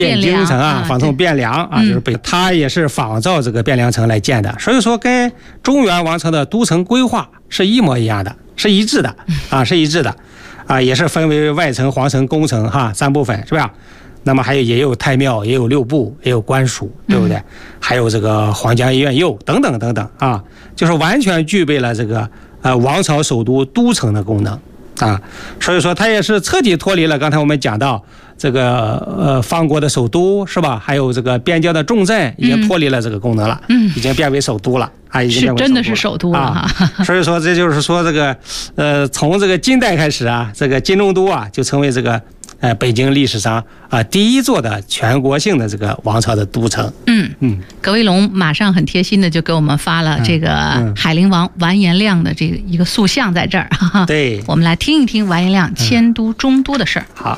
汴京城啊，仿从汴梁啊，就是它也是仿照这个汴梁城来建的，所以说跟中原王朝的都城规划是一模一样的，是一致的啊，是一致的啊，也是分为外城、皇城、宫城哈3部分，是吧？那么也有太庙，也有6部，也有官署，对不对？还有这个皇家医院右等等等等啊，就是完全具备了这个王朝首都都城的功能啊，所以说它也是彻底脱离了刚才我们讲到这个方国的首都是吧？还有这个边疆的重镇已经脱离了这个功能了，已经变为首都了啊，已经变为首都了，是真的是首都了哈。所以说这就是说这个从这个金代开始啊，这个金中都啊就成为这个北京历史上第一座的全国性的这个王朝的都城。 葛威龙马上很贴心的就给我们发了这个海陵王完颜亮的这个一个塑像在这儿。 对， 我们来听一听完颜亮迁都中都的事儿。 好，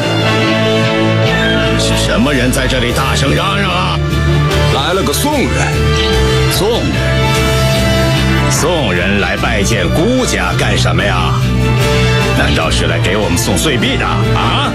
是什么人在这里大声嚷嚷啊？ 来了个宋人。 宋人？宋人来拜见孤家干什么呀？难道是来给我们送岁币的啊？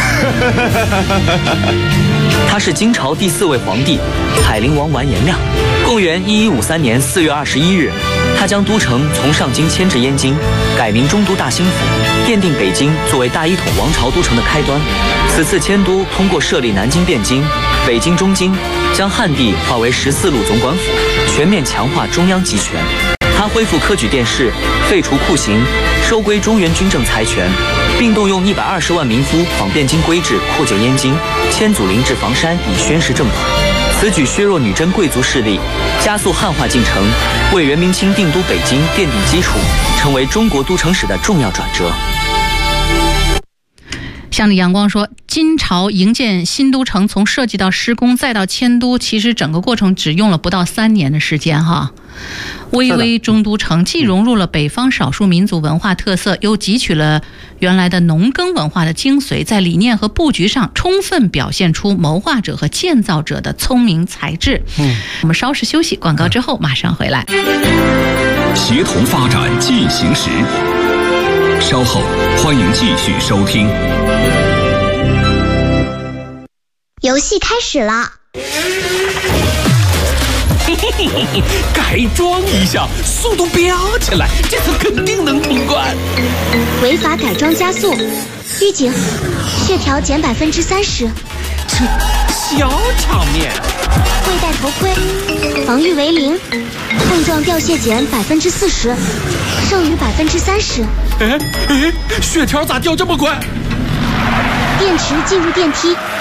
他是金朝第4位皇帝海陵王完颜亮。公元1153年4月21日，他将都城从上京迁至燕京，改名中都大兴府，奠定北京作为大一统王朝都城的开端。此次迁都通过设立南京汴京、北京中京，将汉地划为14路总管府，全面强化中央集权。他恢复科举殿试，废除酷刑，收归中原军政财权，并动用120万民夫仿汴京规制扩建燕京，迁祖陵至房山以宣示正统。此举削弱女真贵族势力，加速汉化进程，为元明清定都北京奠定基础，成为中国都城史的重要转折。 向里阳光说，金朝营建新都城从设计到施工再到迁都，其实整个过程只用了不到3年的时间哈。巍巍中都城既融入了北方少数民族文化特色，又汲取了原来的农耕文化的精髓，在理念和布局上充分表现出谋划者和建造者的聪明才智。我们稍事休息，广告之后马上回来。 协同发展进行时，稍后欢迎继续收听。 游戏开始了。 改装一下，速度飙起来，这次肯定能通关。 违法改装加速，预警，血条减30%。 这小场面。 未戴头盔，防御为0，碰撞掉屑减40%，剩余30%。 血条咋掉这么快？ 电池进入电梯，